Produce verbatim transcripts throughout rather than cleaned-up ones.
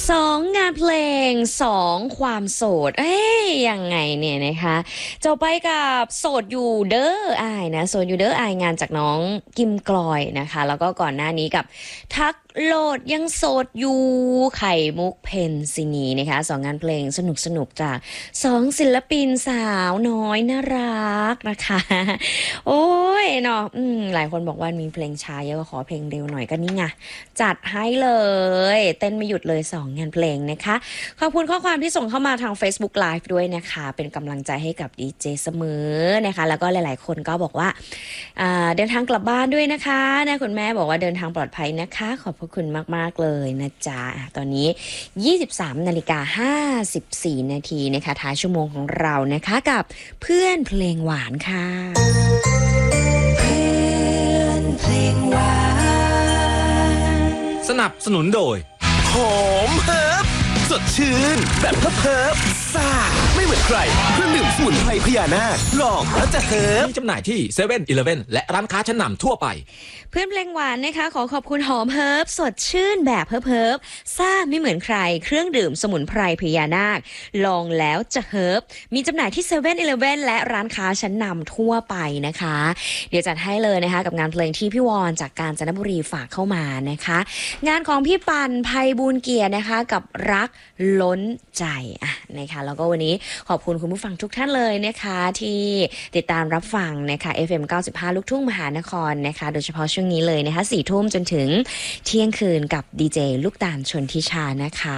สองงานเพลงสองความโสดเอ้ยยังไงเนี่ยนะคะจะไปกับโสดอยู่เด้ออายนะโสดอยู่เด้ออายงานจากน้องกิมกลอยนะคะแล้วก็ก่อนหน้านี้กับทักโลดยังโสดอยู่ไข่มุกเพนซินีนะคะสองงานเพลงสนุกสนุกจากสองศิลปินสาวน้อยน่ารักนะคะโอ้ยเนาะอืมหลายคนบอกว่ามีเพลงช้าเยอะก็ขอเพลงเร็วหน่อยก็นี่ไงจัดให้เลยเต้นไม่หยุดเลยสองงานเพลงนะคะขอบคุณข้อความที่ส่งเข้ามาทาง Facebook Live ด้วยนะคะเป็นกำลังใจให้กับดีเจเสมอนะคะแล้วก็หลายๆคนก็บอกว่าเดินทางกลับบ้านด้วยนะคะนะคุณแม่บอกว่าเดินทางปลอดภัยนะคะขอบพระคุณมากๆเลยนะจ๊ะตอนนี้ ยี่สิบสามนาฬิกาห้าสิบสี่นาทีนะคะท้ายชั่วโมงของเรานะคะกับเพื่อนเพลงหวานค่ะเพื่อนเพลงหวานสนับสนุนโดยหอมเฮิร์บสดชื่นแบบเฮิร์บซ่าไม่เหมือนใครเครื่องดื่มสมุนไพรพญานาคลองแล้วจะเฮิร์บมีจำหน่ายที่เซเว่นอีเลฟเว่นและร้านค้าชั้นนำทั่วไปเพื่อนเพลงหวานนะคะขอขอบคุณหอมเฮิร์บสดชื่นแบบเฮิร์บเฮิร์บซ่าไม่เหมือนใครเครื่องดื่มสมุนไพรพญานาคลองแล้วจะเฮิร์บมีจำหน่ายที่เซเว่นอีเลฟเว่นและร้านค้าชั้นนำทั่วไปนะคะเดี๋ยวจัดให้เลยนะคะกับงานเพลงที่พี่วอนจากกาญจนบุรีฝากเข้ามานะคะงานของพี่ปันไพบูลย์เกียรตินะคะกับรักล้นใจอ่ะนะคะแล้วก็วันนี้ขอบคุณคุณผู้ฟังทุกท่านเลยนะคะที่ติดตามรับฟังนะคะ เอฟ เอ็ม เก้าสิบห้า ลูกทุ่งมหานครนะคะโดยเฉพาะช่วงนี้เลยนะคะสี่ทุ่มจนถึงเที่ยงคืนกับดีเจลูกตาลชนทิชานะคะ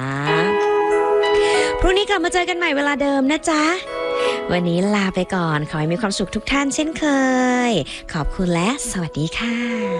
พรุ่งนี้กลับมาเจอกันใหม่เวลาเดิมนะจ๊ะวันนี้ลาไปก่อนขอให้มีความสุขทุกท่านเช่นเคยขอบคุณและสวัสดีค่ะ